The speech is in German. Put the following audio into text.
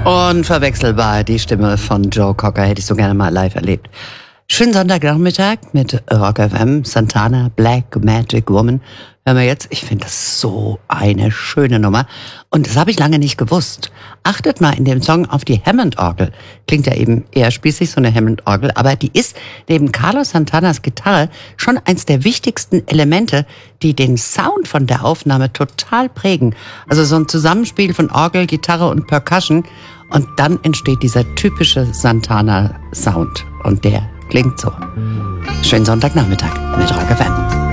Unverwechselbar, die Stimme von Joe Cocker, hätte ich so gerne mal live erlebt. Schönen Sonntagnachmittag mit Rock FM, Santana, Black Magic Woman. Hören wir jetzt, ich finde das so eine schöne Nummer. Und das habe ich lange nicht gewusst. Achtet mal in dem Song auf die Hammond-Orgel. Klingt ja eben eher spießig, so eine Hammond-Orgel. Aber die ist neben Carlos Santanas Gitarre schon eins der wichtigsten Elemente, die den Sound von der Aufnahme total prägen. Also so ein Zusammenspiel von Orgel, Gitarre und Percussion. Und dann entsteht dieser typische Santana-Sound. Und der klingt so. Schönen Sonntagnachmittag mit Rock FM.